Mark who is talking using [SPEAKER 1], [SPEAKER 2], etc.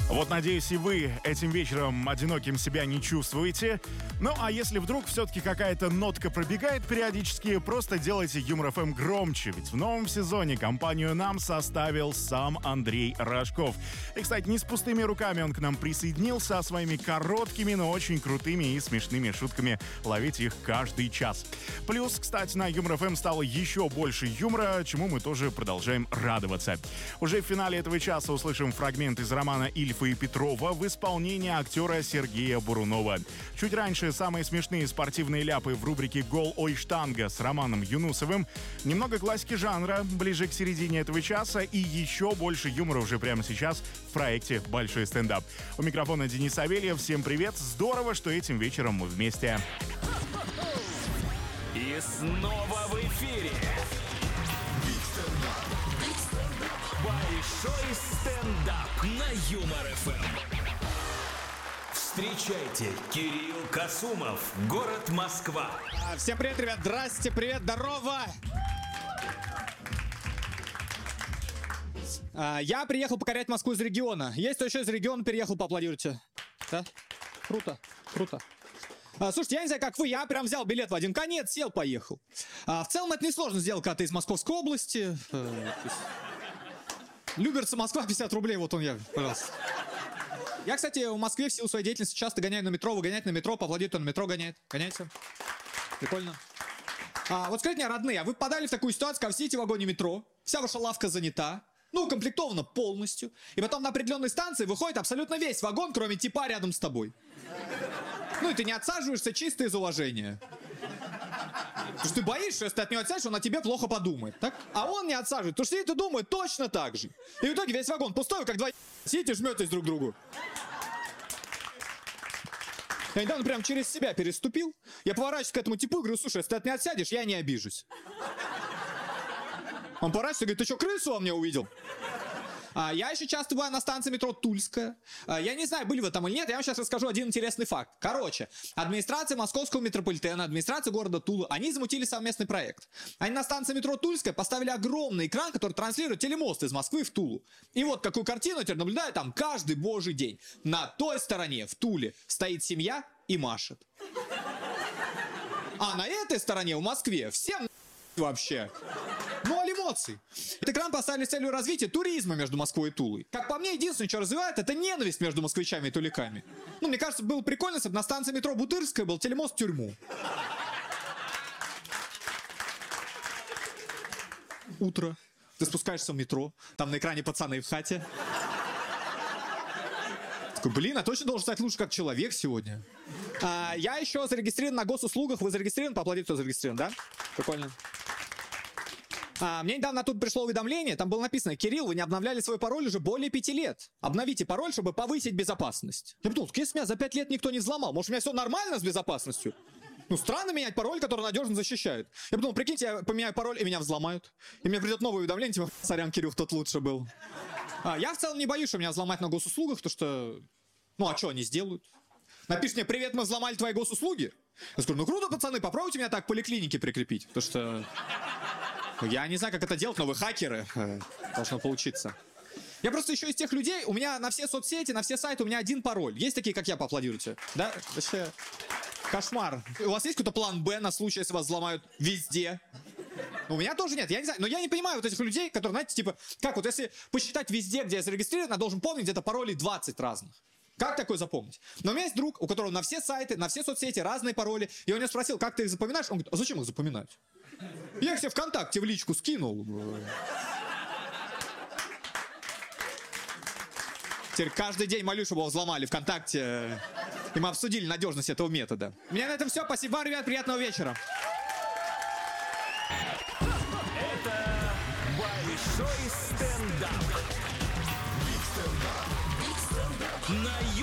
[SPEAKER 1] Вот, надеюсь, и вы этим вечером одиноким себя не чувствуете. Ну, а если вдруг все-таки какая-то нотка пробегает периодически, просто делайте Юмор ФМ громче, ведь в новом сезоне компанию нам составил сам Андрей Рожков. И, кстати, не с пустыми руками он к нам присоединился, а своими короткими, но очень крутыми и смешными шутками. Ловите их каждый час. Плюс, кстати, на Юмор ФМ стало еще больше юмора, чему мы тоже продолжаем радоваться. Уже в финале этого часа услышим фрагмент из романа Ильфа и Петрова в исполнении актера Сергея Бурунова. Чуть раньше самые смешные спортивные ляпы в рубрике «Гол ой штанга» с Романом Юнусовым. Немного классики жанра ближе к середине этого часа и еще больше юмора уже прямо сейчас в проекте «Большой стендап». У микрофона Денис Савельев. Всем привет. Здорово, что этим вечером мы вместе.
[SPEAKER 2] И снова в эфире Большой стендап на Юмор ФМ. Встречайте, Кирилл Касумов, город Москва.
[SPEAKER 3] Всем привет, ребят, здрасте, привет, здорово. Я приехал покорять Москву из региона. Есть кто еще из региона переехал, поаплодируйте. Да? Круто, круто. Слушайте, я не знаю, как вы, я прям взял билет в один конец, сел, поехал. В целом это несложно сделать, когда ты из Московской области. Люберцы, Москва, 50 рублей, вот он я, пожалуйста. Я, кстати, в Москве в силу своей деятельности часто гоняю на метро. Вы гоняете на метро, поаплодируйте, кто на метро гоняет. Гоняете? Прикольно. Вот скажите мне, родные, а вы попадали в такую ситуацию, когда вы сидите в вагоне метро, вся ваша лавка занята, укомплектована полностью, и потом на определенной станции выходит абсолютно весь вагон, кроме типа рядом с тобой. И ты не отсаживаешься чисто из уважения. Потому что ты боишься, что если ты от него отсядешь, он о тебе плохо подумает, так? А он не отсаживает, потому что сидит и думает точно так же. И в итоге весь вагон пустой, как два сидите и жметесь друг к другу. Я недавно прям через себя переступил. Я поворачиваюсь к этому типу и говорю: слушай, если ты от меня отсядешь, я не обижусь. Он поворачивается и говорит: ты что, крысу во мне увидел? Я еще часто бываю на станции метро Тульская. Я не знаю, были вы там или нет, я вам сейчас расскажу один интересный факт. Короче, администрация московского метрополитена, администрация города Тулы, они замутили совместный проект. Они на станции метро Тульская поставили огромный экран, который транслирует телемост из Москвы в Тулу. И вот какую картину теперь наблюдаю там каждый божий день. На той стороне, в Туле, стоит семья и машет. А на этой стороне, в Москве, всем вообще. Ноль эмоций. Этот экран поставили с целью развития туризма между Москвой и Тулой. Как по мне, единственное, что развивает, это ненависть между москвичами и туликами. Мне кажется, было прикольно, если бы на станции метро Бутырская был телемост в тюрьму. Утро. Ты спускаешься в метро, там на экране пацаны в хате. Такой: блин, а точно должен стать лучше как человек сегодня. Я еще зарегистрирован на госуслугах. Вы зарегистрирован? Поаплодируйте, кто зарегистрирован, да? Прикольно. Мне недавно тут пришло уведомление, там было написано: Кирилл, вы не обновляли свой пароль уже более 5 лет. Обновите пароль, чтобы повысить безопасность. Я подумал, если меня за 5 лет никто не взломал, может, у меня все нормально с безопасностью? Странно менять пароль, который надежно защищает. Я подумал, прикиньте, я поменяю пароль, и меня взломают. И мне придет новое уведомление, типа: сорян, Кирилл, тот лучше был. Я в целом не боюсь, что меня взломать на госуслугах, потому что... а что они сделают? Напишешь мне: привет, мы взломали твои госуслуги. Я скажу: круто, пацаны, попробуйте меня так к поликлинике прикрепить. Потому что... я не знаю, как это делать, но вы хакеры. Должно получиться. Я просто еще из тех людей, у меня на все соцсети, на все сайты у меня один пароль. Есть такие, как я, поаплодируйте? Да? Вообще кошмар. У вас есть какой-то план Б на случай, если вас взломают везде? У меня тоже нет, я не знаю. Но я не понимаю вот этих людей, которые, знаете, типа... Как вот если посчитать везде, где я зарегистрирован, я должен помнить где-то паролей 20 разных. Как такое запомнить? Но у меня есть друг, у которого на все сайты, на все соцсети разные пароли. И он меня спросил: как ты их запоминаешь? Он говорит: а зачем их запоминать? Я их себе ВКонтакте в личку скинул. Теперь каждый день молюсь, чтобы его взломали ВКонтакте. И мы обсудили надежность этого метода. У меня на этом все. Спасибо, ребят. Приятного вечера.
[SPEAKER 2] Это большой стендап. На